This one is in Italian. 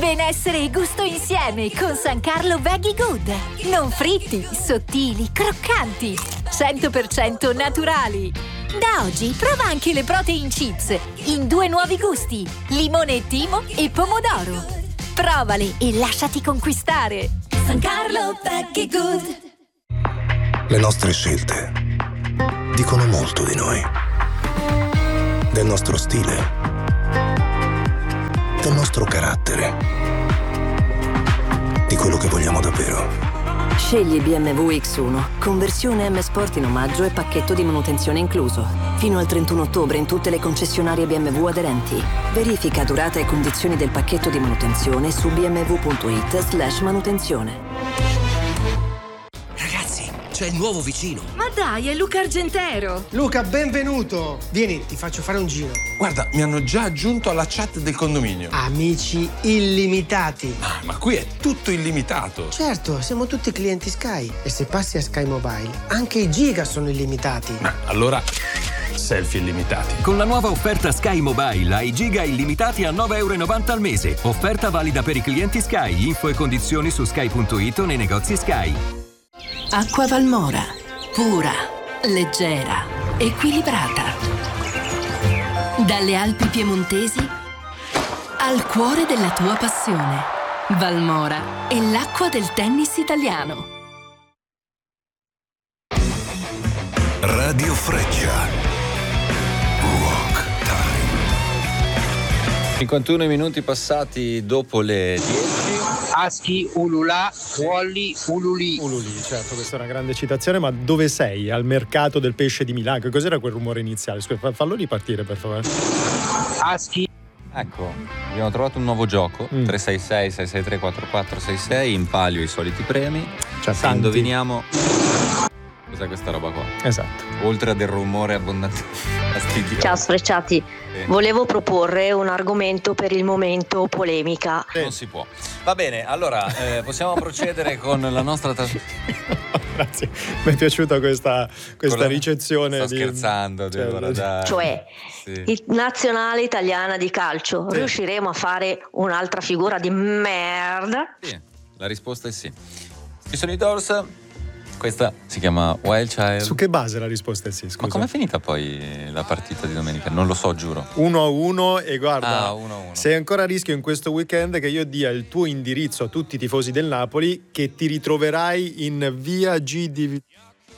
Benessere e gusto insieme con San Carlo Veggie Good. Non fritti, sottili, croccanti, 100% naturali. Da oggi prova anche le protein chips in 2 nuovi gusti, limone e timo e pomodoro. Provali e lasciati conquistare. San Carlo Veggie Good. Le nostre scelte dicono molto di noi. Del nostro stile, del nostro carattere, di quello che vogliamo davvero. Scegli BMW X1, conversione M Sport in omaggio e pacchetto di manutenzione incluso. Fino al 31 ottobre in tutte le concessionarie BMW aderenti. Verifica durata e condizioni del pacchetto di manutenzione su bmw.it/manutenzione. Ragazzi, c'è il nuovo vicino. Ma dai, è Luca Argentero. Luca, benvenuto. Vieni, ti faccio fare un giro. Guarda, mi hanno già aggiunto alla chat del condominio. Amici illimitati. Ma qui è tutto illimitato. Certo, siamo tutti clienti Sky. E se passi a Sky Mobile, anche i giga sono illimitati. Allora, selfie illimitati. Con la nuova offerta Sky Mobile hai giga illimitati a €9,90 al mese. Offerta valida per i clienti Sky. Info e condizioni su sky.it o nei negozi Sky. Acqua Valmora. Pura, leggera, equilibrata. Dalle Alpi piemontesi al cuore della tua passione. Valmora è l'acqua del tennis italiano. Radio Freccia. Walk Time. 51 minuti passati dopo le 10. Aschi, ulula, Wally, ululi. Ululi, certo, questa è una grande citazione, ma dove sei? Al mercato del pesce di Milano? Che cos'era quel rumore iniziale? Scusa, fallo ripartire, per favore. Aschi. Ecco, abbiamo trovato un nuovo gioco, 366 663 4466, in palio i soliti premi. Cioè, se indoviniamo cos'è questa roba qua. Esatto. Oltre a del rumore abbondante fastidioso. Ciao sfrecciati, volevo proporre un argomento per il momento polemica. Non si può. Va bene, allora possiamo procedere con la nostra Grazie, mi è piaciuta questa ricezione. Sto scherzando, Deborah, dai. Cioè, il nazionale italiana di calcio, riusciremo a fare un'altra figura di merda? Sì, la risposta è sì. Ci sono i Doors. Questa si chiama Wild Child. Su che base la risposta è sì, scusa? Ma com'è finita poi la partita di domenica? Non lo so, giuro. 1-1 e guarda, 1-1. sei ancora a rischio in questo weekend che io dia il tuo indirizzo a tutti i tifosi del Napoli, che ti ritroverai in via GDV.